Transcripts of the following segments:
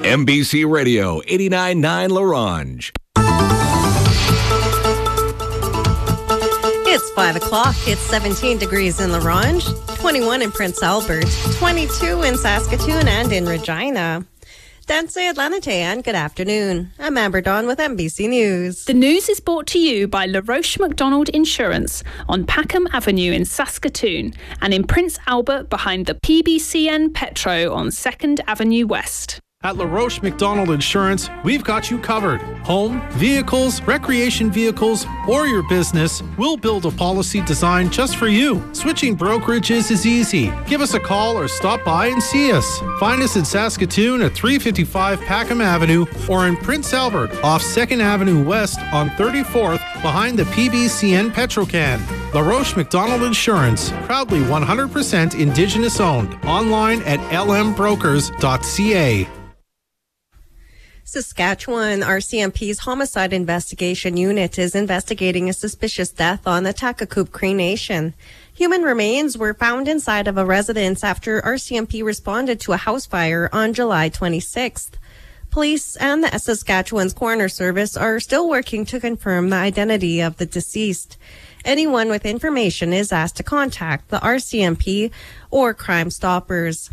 MBC Radio 89.9 LaRange. It's 5 o'clock. It's 17 degrees in LaRange, 21 in Prince Albert, 22 in Saskatoon and in Regina. Danse Atlante and good afternoon. I'm Amber Dawn with MBC News. The news is brought to you by LaRoche McDonald Insurance on Packham Avenue in Saskatoon and in Prince Albert behind the PBCN Petro on 2nd Avenue West. At LaRoche McDonald Insurance, we've got you covered. Home, vehicles, recreation vehicles, or your business, we'll build a policy designed just for you. Switching brokerages is easy. Give us a call or stop by and see us. Find us in Saskatoon at 355 Packham Avenue or in Prince Albert off 2nd Avenue West on 34th behind the PBCN Petrocan. LaRoche McDonald Insurance, proudly 100% Indigenous owned. Online at lmbrokers.ca. Saskatchewan RCMP's Homicide Investigation Unit is investigating a suspicious death on the Takakoop Cree Nation. Human remains were found inside of a residence after RCMP responded to a house fire on July 26th. Police and the Saskatchewan's Coroner Service are still working to confirm the identity of the deceased. Anyone with information is asked to contact the RCMP or Crime Stoppers.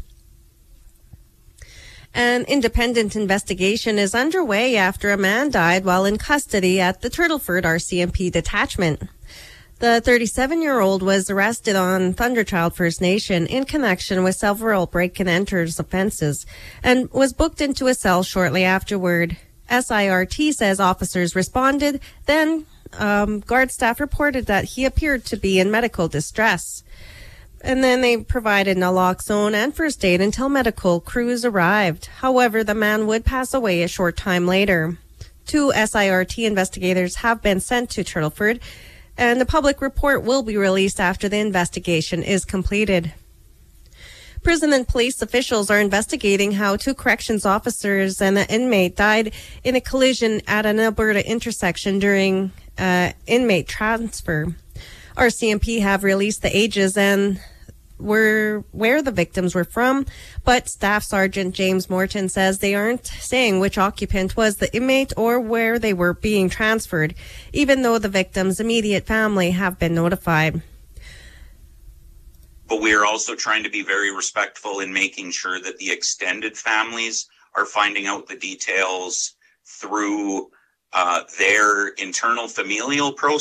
An independent investigation is underway after a man died while in custody at the Turtleford RCMP detachment. The 37-year-old was arrested on Thunderchild First Nation in connection with several break-and-enters offenses and was booked into a cell shortly afterward. SIRT says officers responded, then guard staff reported that he appeared to be in medical distress. And then they provided naloxone and first aid until medical crews arrived. However, the man would pass away a short time later. 2 SIRT investigators have been sent to Turtleford, and the public report will be released after the investigation is completed. Prison and police officials are investigating how 2 corrections officers and an inmate died in a collision at an Alberta intersection during inmate transfer. RCMP have released the ages and where the victims were from, but Staff Sergeant James Morton says they aren't saying which occupant was the inmate or where they were being transferred, even though the victim's immediate family have been notified. But we are also trying to be very respectful in making sure that the extended families are finding out the details through their internal familial process.